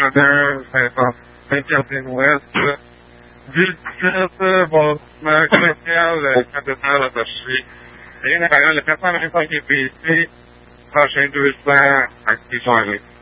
cadê tem que atenuar جلسة بازمشتیال کدتر داشتی این قرار لپسم این که بیسی خواهشین دوست اکتیشانی